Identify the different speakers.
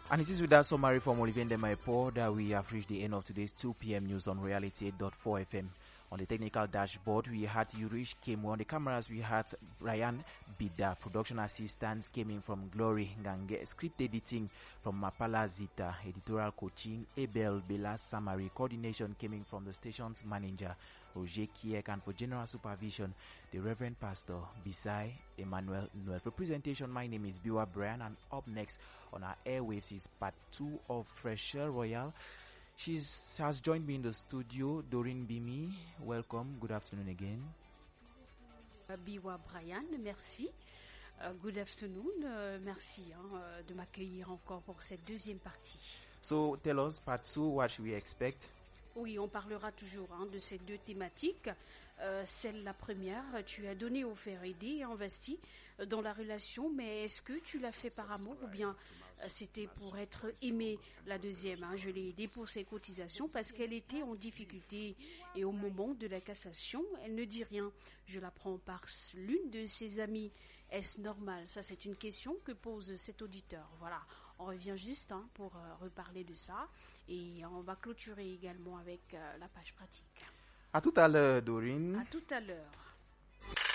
Speaker 1: And it is with that summary from Olivier Ndemaipo that we have reached the end of today's 2 p.m. news on Reality 8.4 FM. On the technical dashboard, we had Yurish Kemu. On the cameras, we had Brian Bida. Production assistants came in from Glory Ngange. Script editing from Mapala Zita. Editorial coaching, Abel Bela Samari. Coordination came in from the station's manager, Roger Kiek. And for general supervision, the Reverend Pastor Bisai Emmanuel Noel. For presentation, my name is Biwa Brian. And up next on our airwaves is part 2 of Fresher Royal. She has joined me in the studio, Doreen Bimi. Welcome. Good afternoon again.
Speaker 2: Biwa Brian, merci. Good afternoon. Merci de m'accueillir encore pour cette deuxième partie.
Speaker 1: So tell us, part 2, what should we expect?
Speaker 2: Oui, on parlera toujours de ces deux thématiques. Celle la première, tu as donné au faire aider et investi dans la relation, mais est-ce que tu l'as fait par amour ou bien c'était pour être aimé? La deuxième, je l'ai aidée pour ses cotisations parce qu'elle était en difficulté et au moment de la cassation, elle ne dit rien. Je la prends par l'une de ses amies. Est-ce normal? Ça, c'est une question que pose cet auditeur. Voilà, on revient juste pour reparler de ça et on va clôturer également avec la page pratique.
Speaker 1: À tout à l'heure, Doreen.
Speaker 2: À tout à l'heure.